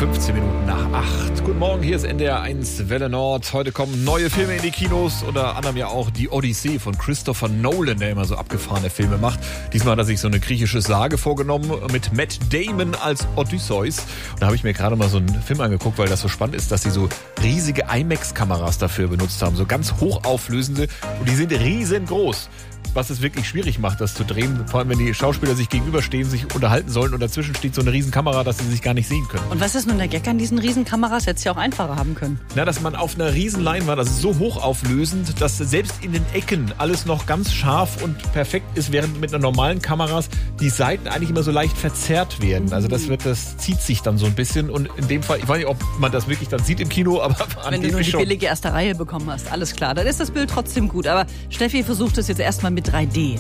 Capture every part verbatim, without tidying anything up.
fünfzehn Minuten nach acht. Guten Morgen, hier ist N D R eins Welle Nord. Heute kommen neue Filme in die Kinos, unter anderem ja auch die Odyssee von Christopher Nolan, der immer so abgefahrene Filme macht. Diesmal hat er sich so eine griechische Sage vorgenommen mit Matt Damon als Odysseus. Und da habe ich mir gerade mal so einen Film angeguckt, weil das so spannend ist, dass sie so riesige IMAX-Kameras dafür benutzt haben, so ganz hochauflösende, und die sind riesengroß. Was es wirklich schwierig macht, das zu drehen. Vor allem, wenn die Schauspieler sich gegenüberstehen, sich unterhalten sollen und dazwischen steht so eine Riesenkamera, dass sie sich gar nicht sehen können. Und was ist nun der Gag an diesen Riesenkameras? Hätte es ja auch einfacher haben können. Na, dass man auf einer Riesenleinwand, das ist so hochauflösend, dass selbst in den Ecken alles noch ganz scharf und perfekt ist, während mit einer normalen Kamera die Seiten eigentlich immer so leicht verzerrt werden. Also das wird, das zieht sich dann so ein bisschen, und in dem Fall, ich weiß nicht, ob man das wirklich dann sieht im Kino, aber wenn du nur die billige erste Reihe bekommen hast, alles klar, dann ist das Bild trotzdem gut. Aber Steffi versucht es jetzt erstmal mit drei D.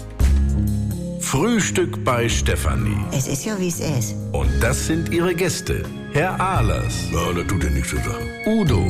Frühstück bei Stefanie. Es ist ja, wie es ist. Und das sind ihre Gäste. Herr Ahlers. Ja, das tut ja nichts zu sagen. Udo.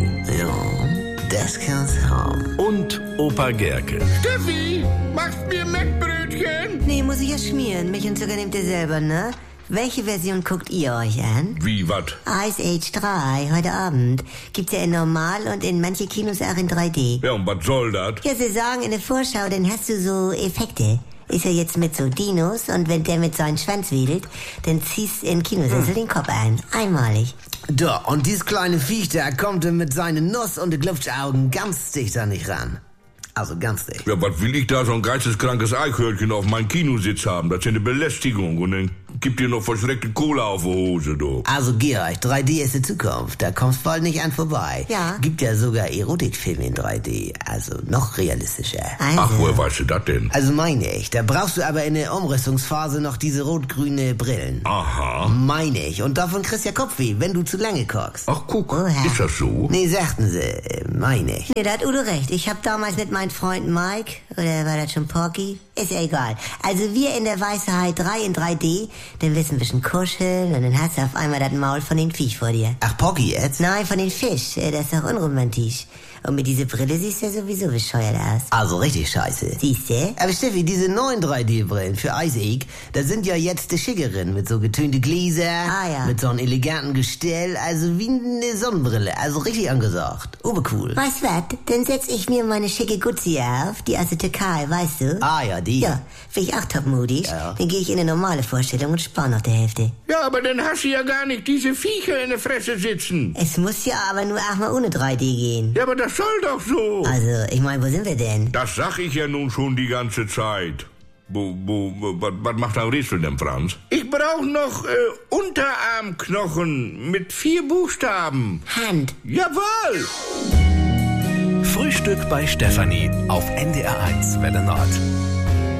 Ja, das kann's haben. Und Opa Gerke. Steffi, machst mir Mettbrötchen? Nee, muss ich ja schmieren. Milch und Zucker nehmt ihr selber, ne? Welche Version guckt ihr euch an? Wie, wat? Ice Age drei, heute Abend. Gibt's ja in normal und in manche Kinos auch in drei D. Ja, und was soll das? Ja, sie sagen in der Vorschau, dann hast du so Effekte. Ist er jetzt mit so Dinos, und wenn der mit seinem Schwanz wedelt, dann ziehst in Kinosessel hm. den Kopf ein. Einmalig. Da, und dieses kleine Viech da kommt mit seinen Nuss- und Glubschaugen ganz dicht da nicht ran. Also ganz dicht. Ja, was will ich da so ein geisteskrankes Eichhörnchen auf meinen Kinositz haben? Das ist ja eine Belästigung. Und dann gibt ihr noch verschreckte Cola auf die Hose, du. Also Gerald, drei D ist die Zukunft. Da kommst bald nicht an vorbei. Ja. Gibt ja sogar Erotikfilme in drei D. Also noch realistischer. Also. Ach, woher weißt du das denn? Also meine ich. Da brauchst du aber in der Umrüstungsphase noch diese rot-grüne Brillen. Aha. Meine ich. Und davon kriegst du ja Kopfweh, wenn du zu lange guckst. Ach, guck. Oha. Ist das so? Nee, sagten sie. äh, Meine ich. Nee, da hat Udo recht. Ich hab damals mit meinem Freund Mike, oder war das schon Porky? Ist ja egal. Also wir in der Weisheit drei in drei D, dann wissen wir schon kuscheln, und dann hast du auf einmal das Maul von den Viech vor dir. Ach, Pocky jetzt? Nein, von den Fisch. Das ist doch unromantisch. Und mit dieser Brille siehst du ja sowieso bescheuert aus. Also richtig scheiße. Siehst du? Aber Steffi, diese neuen drei D-Brillen für Ice Age, da sind ja jetzt die schickeren, mit so getönte Gläser, ah, ja. mit so einem eleganten Gestell, also wie eine Sonnenbrille, also richtig angesagt. Obercool. Weißt du was? Dann setz ich mir meine schicke Guzzi auf, die aus der Türkei, weißt du? Ah ja, die. Ja, bin ich auch topmodisch. Ja. Dann gehe ich in eine normale Vorstellung und spare noch die Hälfte. Ja, aber dann hast du ja gar nicht diese Viecher in der Fresse sitzen. Es muss ja aber nur auch mal ohne drei D gehen. Ja, aber das soll doch so. Also, ich meine, wo sind wir denn? Das sag ich ja nun schon die ganze Zeit. Wo, wo, was macht ein Rätsel denn, Franz? Ich brauche noch äh, Unterarmknochen mit vier Buchstaben. Hand. Jawohl! Frühstück bei Stefanie auf N D R eins Welle Nord.